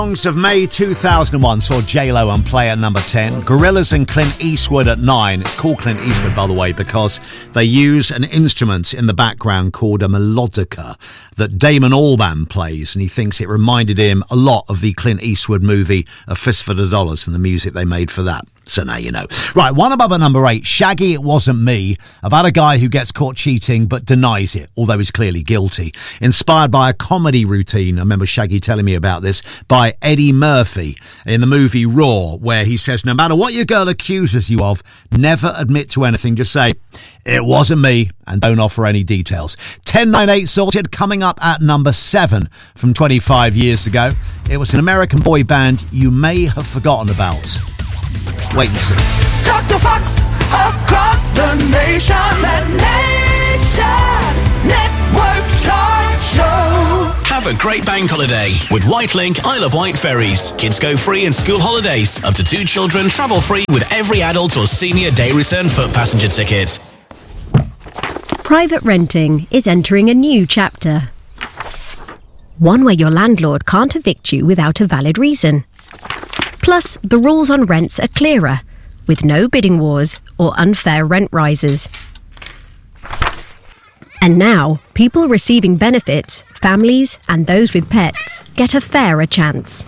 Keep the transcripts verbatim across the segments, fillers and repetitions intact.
Songs of May two thousand one saw J-Lo and Play at number ten. Gorillaz and Clint Eastwood at nine. It's called Clint Eastwood, by the way, because they use an instrument in the background called a melodica that Damon Albarn plays, and he thinks it reminded him a lot of the Clint Eastwood movie A Fistful of Dollars and the music they made for that. So now you know. Right, one above at number eight, Shaggy, It Wasn't Me, about a guy who gets caught cheating but denies it, although he's clearly guilty. Inspired by a comedy routine, I remember Shaggy telling me about this, by Eddie Murphy in the movie Raw, where he says, no matter what your girl accuses you of, never admit to anything, just say, it wasn't me, and don't offer any details. ten nine eight Sorted, coming up at number seven from twenty-five years ago. It was an American boy band you may have forgotten about. Wait and see. Doctor Fox across the nation, the nation network chart show. Have a great bank holiday with Whitelink Isle of Wight ferries. Kids go free in school holidays. Up to two children travel free with every adult or senior day return foot passenger ticket. Private renting is entering a new chapter. One where your landlord can't evict you without a valid reason. Plus, the rules on rents are clearer, with no bidding wars or unfair rent rises. And now, people receiving benefits, families and those with pets, get a fairer chance.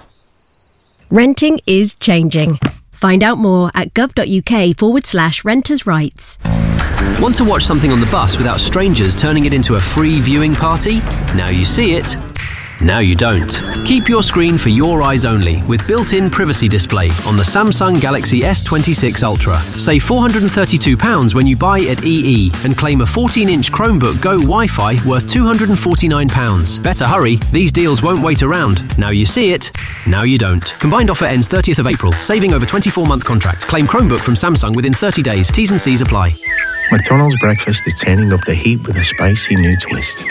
Renting is changing. Find out more at gov.uk forward slash renters' rights. Want to watch something on the bus without strangers turning it into a free viewing party? Now you see it. Now you don't. Keep your screen for your eyes only with built-in privacy display on the Samsung Galaxy S twenty-six Ultra. Save four hundred thirty-two pounds when you buy at E E and claim a fourteen-inch Chromebook Go Wi-Fi worth two hundred forty-nine pounds. Better hurry, these deals won't wait around. Now you see it, now you don't. Combined offer ends thirtieth of April, saving over twenty-four month contract. Claim Chromebook from Samsung within thirty days. T's and C's apply. McDonald's breakfast is turning up the heat with a spicy new twist.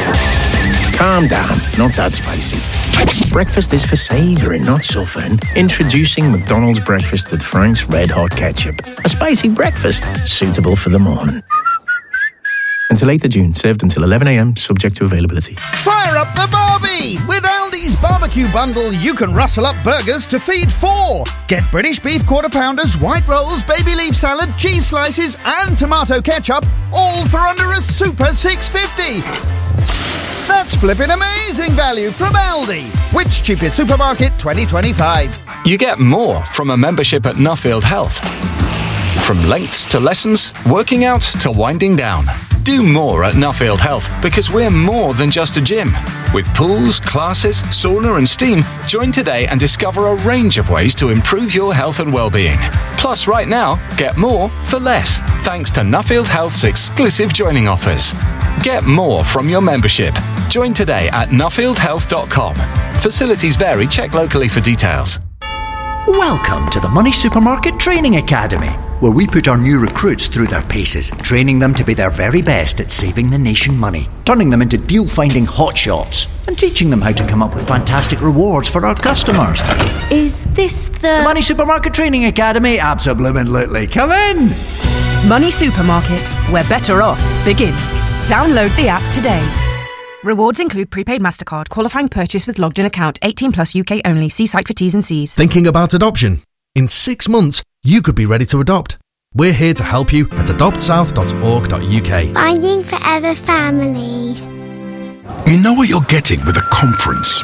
Calm down, not that spicy. Breakfast is for savouring, not suffering. Introducing McDonald's breakfast with Frank's Red Hot Ketchup. A spicy breakfast suitable for the morning. Until eighth of June, served until eleven a.m, subject to availability. Fire up the barbie! With Aldi's barbecue bundle, you can rustle up burgers to feed four. Get British beef quarter pounders, white rolls, baby leaf salad, cheese slices and tomato ketchup, all for under a super six fifty. That's flipping amazing value from Aldi. Which cheapest supermarket twenty twenty-five? You get more from a membership at Nuffield Health. From lengths to lessons, working out to winding down. Do more at Nuffield Health because we're more than just a gym. With pools, classes, sauna and steam, join today and discover a range of ways to improve your health and well-being. Plus, right now, get more for less, thanks to Nuffield Health's exclusive joining offers. Get more from your membership. Join today at nuffield health dot com. Facilities vary. Check locally for details. Welcome to the Money Supermarket Training Academy, where we put our new recruits through their paces, training them to be their very best at saving the nation money, turning them into deal-finding hotshots, and teaching them how to come up with fantastic rewards for our customers. Is this the... The Money Supermarket Training Academy? Absolutely. Come in! Money Supermarket, where better off begins. Download the app today. Rewards include prepaid MasterCard, qualifying purchase with logged-in account, eighteen plus U K only. See site for T's and C's. Thinking about adoption? In six months, you could be ready to adopt. We're here to help you at adopt south dot org dot U K. Finding forever families. You know what you're getting with a conference.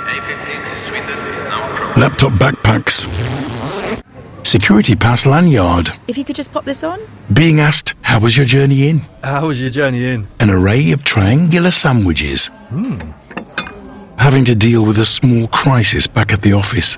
Laptop backpacks. Security pass lanyard. If you could just pop this on. Being asked, how was your journey in? How was your journey in? An array of triangular sandwiches. Hmm. Having to deal with a small crisis back at the office.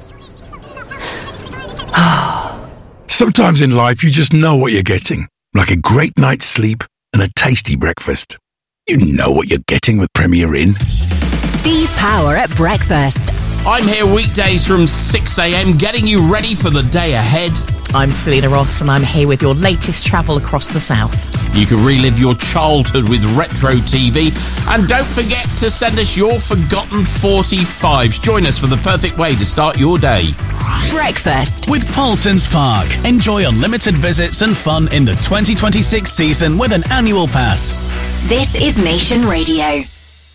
Sometimes in life you just know what you're getting. Like a great night's sleep and a tasty breakfast. You know what you're getting with Premier Inn. Steve Power at breakfast. I'm here weekdays from six a.m, getting you ready for the day ahead. I'm Selena Ross and I'm here with your latest travel across the south. You can relive your childhood with retro T V. And don't forget to send us your forgotten forty-fives. Join us for the perfect way to start your day. Breakfast with Paulson's Park. Enjoy unlimited visits and fun in the twenty twenty-six season with an annual pass. This is Nation Radio.